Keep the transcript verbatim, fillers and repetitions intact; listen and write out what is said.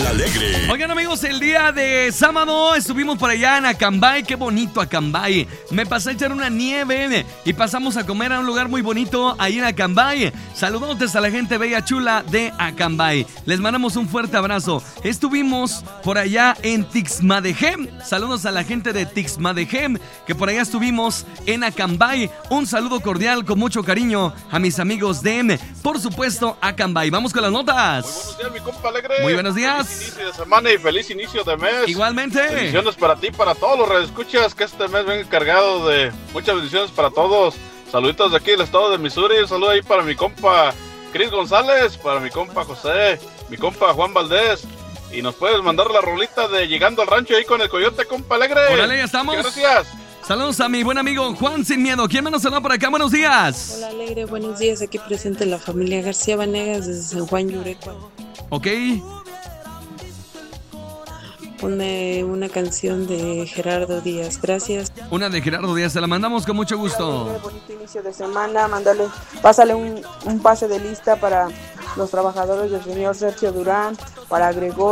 Alegre. Oigan, amigos, el día de sábado estuvimos por allá en Acambay. Qué bonito Acambay. Me pasé a echar una nieve y pasamos a comer a un lugar muy bonito ahí en Acambay. Saludos a la gente bella chula de Acambay. Les mandamos un fuerte abrazo. Estuvimos por allá en Tixmadejem. Saludos a la gente de Tixmadejem, que por allá estuvimos en Acambay. Un saludo cordial con mucho cariño a mis amigos de M, por supuesto, Acambay. Vamos con las notas. Muy buenos días, mi compa Alegre. Muy buenos días. Feliz inicio de semana y feliz inicio de mes. Igualmente. Bendiciones para ti, para todos los radioescuchas, que este mes venga cargado de muchas bendiciones para todos. Saluditos de aquí del estado de Missouri. Un saludo ahí para mi compa Cris González, para mi compa José, mi compa Juan Valdés. Y nos puedes mandar la rolita de Llegando al Rancho ahí con el Coyote, compa Alegre. Órale, ya estamos. Gracias. Saludos a mi buen amigo Juan Sin Miedo. ¿Quién me nos saluda por acá? Buenos días. Hola Alegre, buenos días. Aquí presente la familia García Vanegas desde San Juan, Yurecua. Ok. Ponme una canción de Gerardo Díaz, gracias. Una de Gerardo Díaz, se la mandamos con mucho gusto. Hola, bonito inicio de semana, mándale, pásale un, un pase de lista para los trabajadores del señor Sergio Durán, para Gregorio.